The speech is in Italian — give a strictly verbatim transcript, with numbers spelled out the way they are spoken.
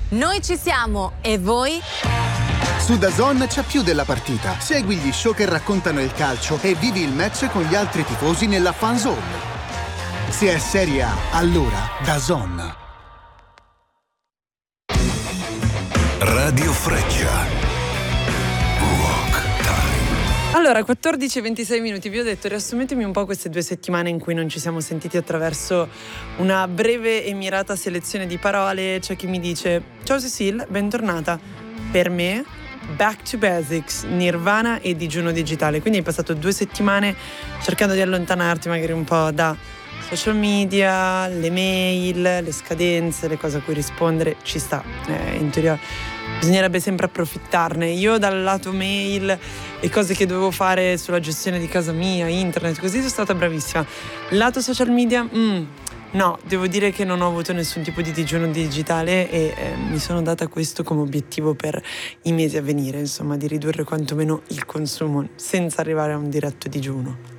Noi ci siamo, e voi? Su DAZN c'è più della partita. Segui gli show che raccontano il calcio e vivi il match con gli altri tifosi nella fan zone. Se è Serie A, allora DAZN. Radio Freccia. Allora, quattordici e ventisei minuti, vi ho detto, riassumetemi un po' queste due settimane in cui non ci siamo sentiti attraverso una breve e mirata selezione di parole. C'è chi mi dice: ciao Cecil, bentornata. Per me, Back to Basics, Nirvana e digiuno digitale. Quindi hai passato due settimane cercando di allontanarti magari un po' da social media, le mail, le scadenze, le cose a cui rispondere. Ci sta, eh, in teoria bisognerebbe sempre approfittarne. Io dal lato mail e cose che dovevo fare sulla gestione di casa mia, internet, così sono stata bravissima. Lato social media, mm, no, devo dire che non ho avuto nessun tipo di digiuno digitale e eh, mi sono data questo come obiettivo per i mesi a venire, insomma, di ridurre quantomeno il consumo senza arrivare a un diretto digiuno.